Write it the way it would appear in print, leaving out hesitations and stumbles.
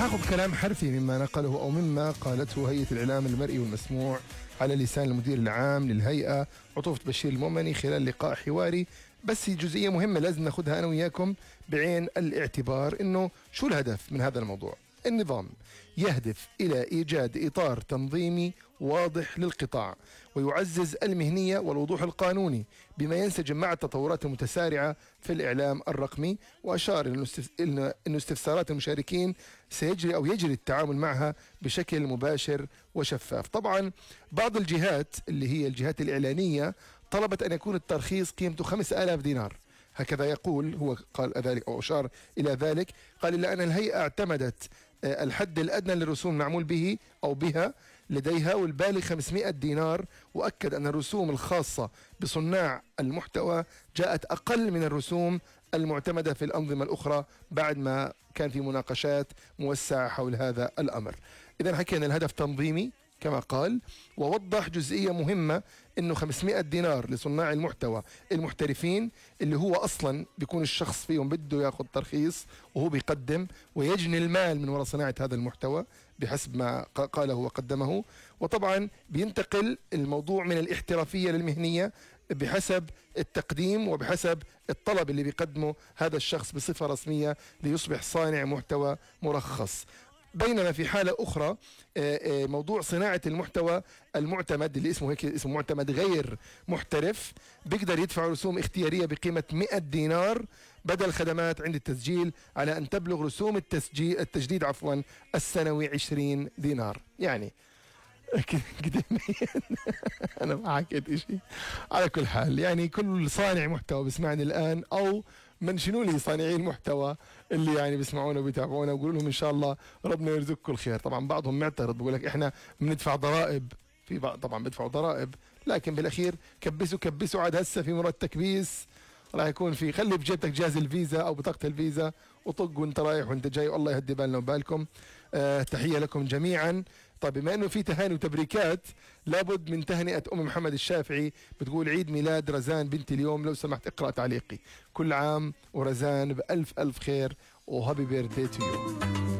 سنأخذ كلام حرفي مما نقله أو مما قالته هيئة الإعلام المرئي والمسموع على لسان المدير العام للهيئة عطوفة بشير المؤمني خلال لقاء حواري. بس جزئية مهمة لازم ناخذها أنا وياكم بعين الاعتبار، إنه شو الهدف من هذا الموضوع؟ النظام يهدف إلى إيجاد إطار تنظيمي واضح للقطاع ويعزز المهنية والوضوح القانوني بما ينسجم مع التطورات المتسارعة في الإعلام الرقمي. وأشار إلى أن استفسارات المشاركين يجري التعامل معها بشكل مباشر وشفاف. طبعا بعض الجهات اللي هي الجهات الإعلانية طلبت أن يكون الترخيص قيمته 5000 دينار، هكذا يقول هو، قال ذلك أو أشار إلى ذلك. قال إلا أن الهيئة اعتمدت الحد الأدنى للرسوم المعمول به أو بها لديها والبالغ 500 دينار، وأكد أن الرسوم الخاصة بصناع المحتوى جاءت أقل من الرسوم المعتمدة في الأنظمة الأخرى بعد ما كان في مناقشات موسعة حول هذا الأمر. إذن حكينا الهدف تنظيمي كما قال، ووضح جزئية مهمة انه 500 دينار لصناع المحتوى المحترفين اللي هو اصلا بيكون الشخص فيهم بده ياخذ ترخيص وهو بيقدم ويجني المال من وراء صناعة هذا المحتوى بحسب ما قاله وقدمه. وطبعا بينتقل الموضوع من الاحترافية للمهنية بحسب التقديم وبحسب الطلب اللي بيقدمه هذا الشخص بصفة رسمية ليصبح صانع محتوى مرخص. بينما في حالة أخرى موضوع صناعة المحتوى المعتمد اللي اسمه هيك اسمه معتمد غير محترف بيقدر يدفع رسوم اختيارية بقيمة 100 دينار بدل خدمات عند التسجيل، على أن تبلغ رسوم التجديد السنوي 20 دينار. يعني كده أنا ما حكيت إشي. على كل حال يعني كل صانع محتوى بسمعني الآن أو منشنوا لي صانعي المحتوى اللي يعني بيسمعونا وبيتابعونا وقولوا لهم ان شاء الله ربنا يرزقكم الخير. طبعا بعضهم معترض بقول لك احنا بندفع ضرائب، في بعض طبعا بيدفعوا ضرائب، لكن بالاخير كبسوا عاد هسه في مرات تكبيس راح يكون في، خلي بجيبتك جهاز الفيزا او بطاقه الفيزا وطق وانت رايح وانت جاي، والله يهدي بالنا وبالكم. تحيه لكم جميعا. طيب بما انه في تهاني وتبريكات لابد من تهنئه ام محمد الشافعي، بتقول عيد ميلاد رزان بنتي اليوم، لو سمحت اقرا تعليقي. كل عام ورزان بألف ألف خير وهابي بيرثدي تو يو.